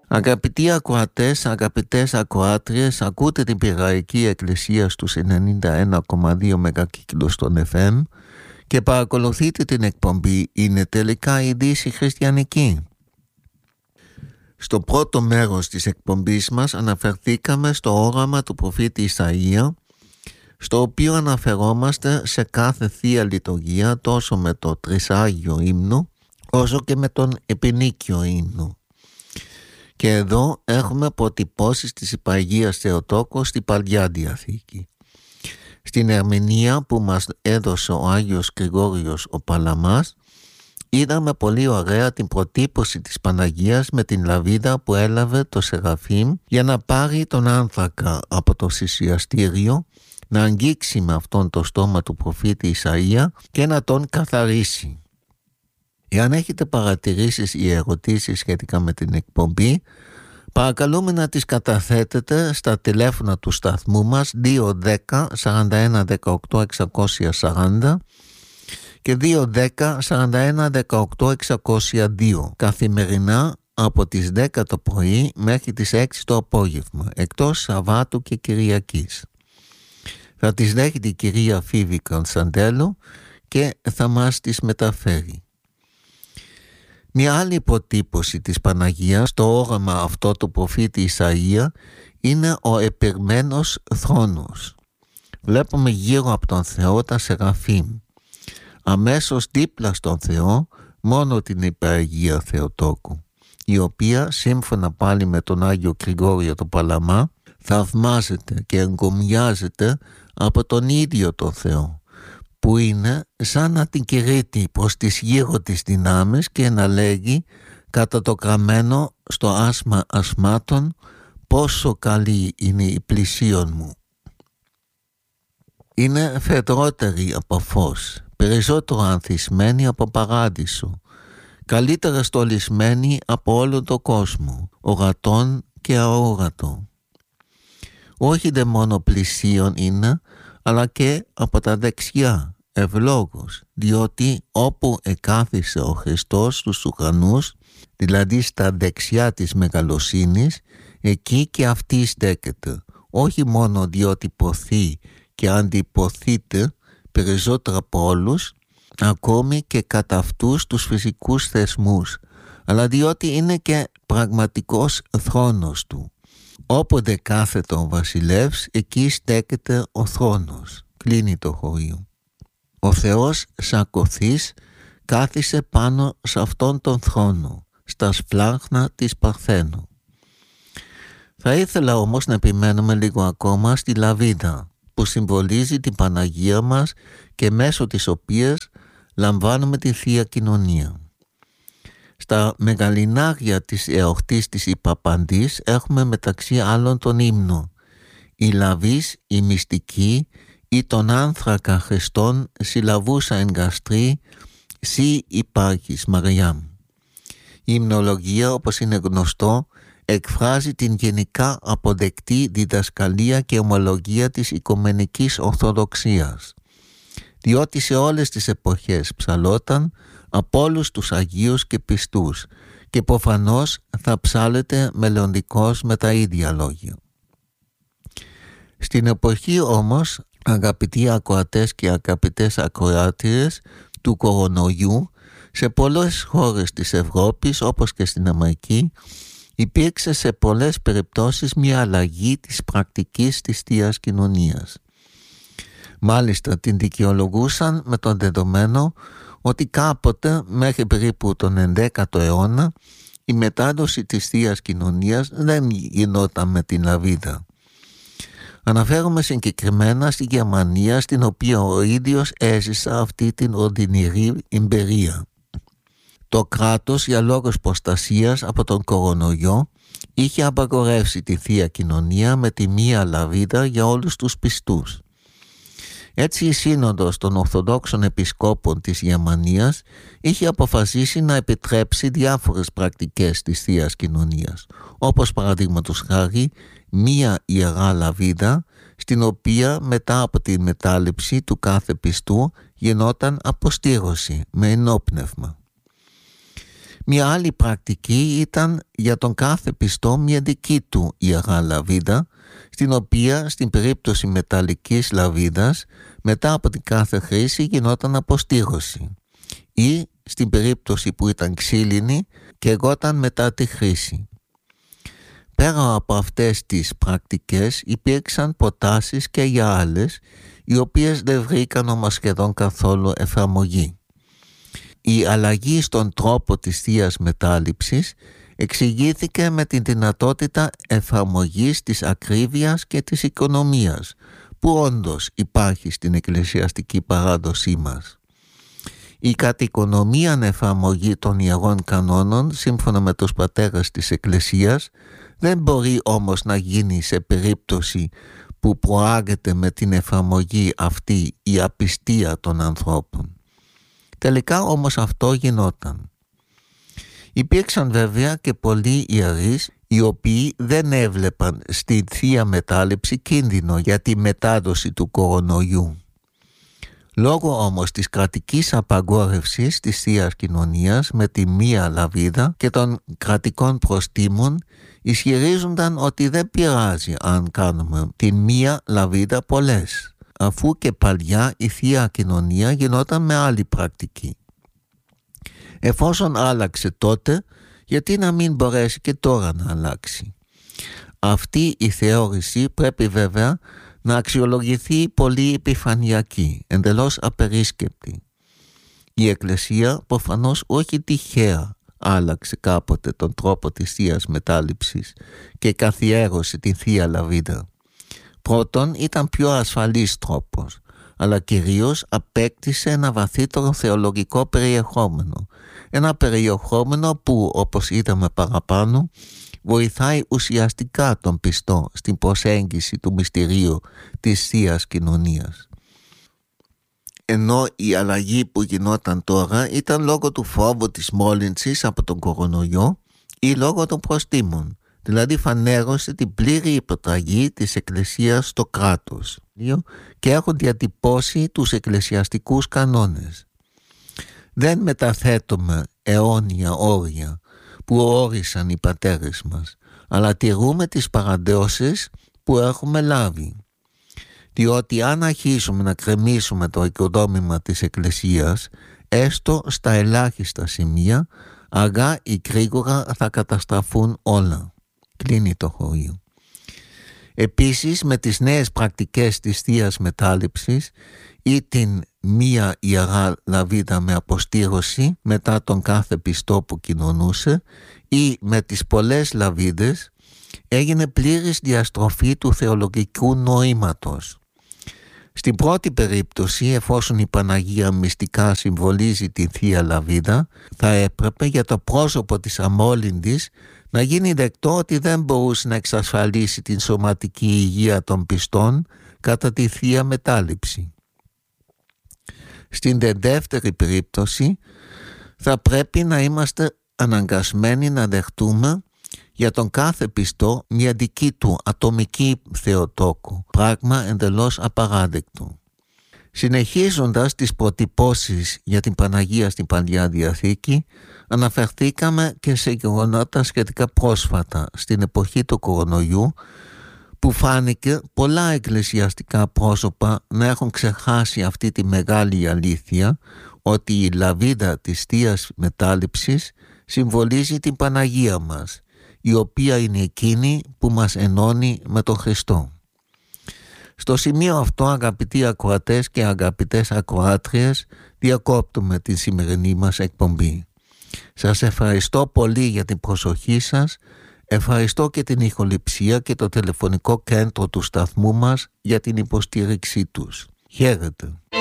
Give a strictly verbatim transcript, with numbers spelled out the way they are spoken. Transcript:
Αγαπητοί ακροατές, αγαπητές ακροάτριες, ακούτε την Πειραική Εκκλησία στους ενενήντα ένα κόμμα δύο μεγακύκλους των εφ εμ και παρακολουθείτε την εκπομπή «Είναι τελικά η Δύση χριστιανική». Στο πρώτο μέρος της εκπομπής μας αναφερθήκαμε στο όραμα του προφήτη Ισαΐα, στο οποίο αναφερόμαστε σε κάθε Θεία Λειτουργία τόσο με το Τρισάγιο ύμνο όσο και με τον Επινίκιο ύμνο. Και εδώ έχουμε αποτυπώσεις της Υπαγίας Θεοτόκου στην Παλιά Διαθήκη. Στην ερμηνεία που μας έδωσε ο Άγιος Γρηγόριος ο Παλαμάς, είδαμε πολύ ωραία την προτύπωση της Παναγίας με την λαβίδα που έλαβε το Σεραφείμ για να πάρει τον άνθρακα από το θυσιαστήριο, να αγγίξει με αυτόν το στόμα του προφήτη Ισαΐα και να τον καθαρίσει. Εάν έχετε παρατηρήσεις ή ερωτήσεις σχετικά με την εκπομπή, παρακαλούμε να τις καταθέτετε στα τηλέφωνα του σταθμού μας δύο δέκα σαράντα ένα δεκαοκτώ εξακόσια σαράντα και δύο δέκα σαράντα ένα δεκαοκτώ εξακόσια δύο καθημερινά από τις δέκα το πρωί μέχρι τις έξι το απόγευμα, εκτός Σαββάτου και Κυριακής. Θα τις δέχεται η κυρία Φίβη Κωνσταντέλου και θα μας τις μεταφέρει. Μια άλλη υποτύπωση της Παναγίας στο όραμα αυτό του προφήτη Ισαΐα είναι ο επερμένος θρόνος. Βλέπουμε γύρω από τον Θεό τα Σεραφείμ. Αμέσως δίπλα στον Θεό μόνο την Υπαγία Θεοτόκου, η οποία σύμφωνα πάλι με τον Άγιο Γρηγόριο το Παλαμά θαυμάζεται και εγκομιάζεται από τον ίδιο τον Θεό, που είναι σαν να την κηρύττει προς τις γύρω της δυνάμεις και να λέγει κατά το γραμμένο στο άσμα ασμάτων πόσο καλή είναι η πλησίον μου. Είναι φεδρότερη από φως, περισσότερο ανθισμένη από παράδεισο, καλύτερα στολισμένη από όλο το κόσμο, ορατόν και αόρατο. Όχι δε μόνο πλησίον είναι, αλλά και από τα δεξιά, ευλόγος, διότι όπου εκάθισε ο Χριστός στους ουρανούς, δηλαδή στα δεξιά της μεγαλοσύνης, εκεί και αυτή στέκεται, όχι μόνο διότι ποθεί και αντιποθείται περισσότερα από όλους, ακόμη και κατά αυτούς τους φυσικούς θεσμούς, αλλά διότι είναι και πραγματικός θρόνος του. Όποτε κάθεται ο βασιλεύς, εκεί στέκεται ο θρόνος. Κλείνει το χωρίο. Ο Θεός σακωθής κάθισε πάνω σε αυτόν τον θρόνο, στα σπλάχνα της Παρθένου. Θα ήθελα όμως να επιμένουμε λίγο ακόμα στη λαβίδα, που συμβολίζει την Παναγία μας και μέσω της οποίας λαμβάνουμε τη Θεία Κοινωνία. Στα μεγαλινάρια της εορτής της Υπαπαντής έχουμε μεταξύ άλλων τον ύμνο «Η λαβής, η μυστική, ή τον άνθρακα Χριστόν συλλαβούσα εν γαστρή, σύ υπάρχεις Μαριάμ». Η υμνολογία, όπως είναι γνωστό, εκφράζει την γενικά αποδεκτή διδασκαλία και ομολογία της Οικουμενικής Ορθοδοξίας, διότι σε όλες τις εποχές ψαλόταν από όλους τους Αγίους και πιστούς και προφανώς θα ψάλεται μελλοντικώς με τα ίδια λόγια. Στην εποχή όμως, αγαπητοί ακροατές και αγαπητές ακροάτριες του κορονοϊού, σε πολλές χώρες της Ευρώπης όπως και στην Αμερική, υπήρξε σε πολλές περιπτώσεις μια αλλαγή της πρακτικής της Θείας Κοινωνίας. Μάλιστα την δικαιολογούσαν με τον δεδομένο ότι κάποτε μέχρι περίπου τον ενδέκατο αιώνα η μετάδοση της Θείας Κοινωνίας δεν γινόταν με την λαβίδα. Αναφέρομαι συγκεκριμένα στη Γερμανία, στην οποία ο ίδιος έζησα αυτή την οδυνηρή εμπειρία. Το κράτος για λόγους προστασίας από τον κορονοϊό είχε απαγορεύσει τη Θεία Κοινωνία με τη μία λαβίδα για όλους τους πιστούς. Έτσι η Σύνοδος των Ορθοδόξων Επισκόπων της Γερμανίας είχε αποφασίσει να επιτρέψει διάφορες πρακτικές της Θείας Κοινωνίας, όπως παραδείγματος χάρη μία ιερά λαβίδα, στην οποία μετά από τη μετάληψη του κάθε πιστού γινόταν αποστήρωση με ενόπνευμα. Μια άλλη πρακτική ήταν για τον κάθε πιστό μια δική του ιερά λαβίδα, στην οποία στην περίπτωση μεταλλικής λαβίδας μετά από την κάθε χρήση γινόταν αποστήρωση, ή στην περίπτωση που ήταν ξύλινη και εγώταν μετά τη χρήση. Πέρα από αυτές τις πρακτικές υπήρξαν προτάσεις και για άλλες, οι οποίες δεν βρήκαν όμως σχεδόν καθόλου εφαρμογή. Η αλλαγή στον τρόπο της θείας μετάληψης εξηγήθηκε με την δυνατότητα εφαρμογής της ακρίβειας και της οικονομίας, που όντως υπάρχει στην εκκλησιαστική παράδοσή μας. Η κατοικονομία εφαρμογή των ιερών κανόνων σύμφωνα με τους πατέρες της Εκκλησίας δεν μπορεί όμως να γίνει σε περίπτωση που προάγεται με την εφαρμογή αυτή η απιστία των ανθρώπων. Τελικά όμως αυτό γινόταν. Υπήρξαν βέβαια και πολλοί ιερείς οι οποίοι δεν έβλεπαν στη θεία μετάληψη κίνδυνο για τη μετάδοση του κορονοϊού. Λόγω όμως της κρατικής απαγόρευσης της θείας κοινωνίας με τη μία λαβίδα και των κρατικών προστίμων, ισχυρίζονταν ότι δεν πειράζει αν κάνουμε την μία λαβίδα πολλές, αφού και παλιά η θεία κοινωνία γινόταν με άλλη πρακτική. Εφόσον άλλαξε τότε, γιατί να μην μπορέσει και τώρα να αλλάξει? Αυτή η θεώρηση πρέπει βέβαια να αξιολογηθεί πολύ επιφανειακή, εντελώς απερίσκεπτη. Η Εκκλησία προφανώς όχι τυχαία άλλαξε κάποτε τον τρόπο της θείας μετάληψης και καθιέρωσε την θεία λαβίδα. Πρώτον, ήταν πιο ασφαλής τρόπος, αλλά κυρίως απέκτησε ένα βαθύτερο θεολογικό περιεχόμενο. Ένα περιεχόμενο που, όπως είδαμε παραπάνω, βοηθάει ουσιαστικά τον πιστό στην προσέγγιση του μυστηρίου της θείας κοινωνίας. Ενώ η αλλαγή που γινόταν τώρα ήταν λόγω του φόβου της μόλυνσης από τον κορονοϊό ή λόγω των προστίμων, δηλαδή φανέρωσε την πλήρη υποταγή της Εκκλησίας στο κράτος και έχουν διατυπώσει τους εκκλησιαστικούς κανόνες. Δεν μεταθέτουμε αιώνια όρια που όρισαν οι πατέρες μας, αλλά τηρούμε τις παραδόσεις που έχουμε λάβει. Διότι αν αρχίσουμε να κρεμίσουμε το οικοδόμημα της Εκκλησίας, έστω στα ελάχιστα σημεία, αργά ή γρήγορα θα καταστραφούν όλα. Κλείνει το χωρίο. Επίσης, με τις νέες πρακτικές της θείας μετάληψης ή την μία ιερά λαβίδα με αποστήρωση μετά τον κάθε πιστό που κοινωνούσε ή με τις πολλές λαβίδες, έγινε πλήρης διαστροφή του θεολογικού νοήματος. Στην πρώτη περίπτωση, εφόσον η Παναγία μυστικά συμβολίζει την θεία λαβίδα, θα έπρεπε για το πρόσωπο της αμόλυντης να γίνει δεκτό ότι δεν μπορούσε να εξασφαλίσει την σωματική υγεία των πιστών κατά τη θεία μετάληψη. Στην δεύτερη περίπτωση θα πρέπει να είμαστε αναγκασμένοι να δεχτούμε για τον κάθε πιστό μια δική του ατομική θεοτόκο, πράγμα εντελώς απαράδεκτο. Συνεχίζοντας τις προτυπώσεις για την Παναγία στην Παλιά Διαθήκη, αναφερθήκαμε και σε γεγονότα σχετικά πρόσφατα στην εποχή του κορονοϊού, που φάνηκε πολλά εκκλησιαστικά πρόσωπα να έχουν ξεχάσει αυτή τη μεγάλη αλήθεια ότι η λαβίδα της θείας μετάληψης συμβολίζει την Παναγία μας, η οποία είναι εκείνη που μας ενώνει με τον Χριστό. Στο σημείο αυτό, αγαπητοί ακροατές και αγαπητές ακροάτριες, διακόπτουμε τη σημερινή μας εκπομπή. Σας ευχαριστώ πολύ για την προσοχή σας. Ευχαριστώ και την ηχοληψία και το τηλεφωνικό κέντρο του σταθμού μας για την υποστήριξή τους. Χαίρετε.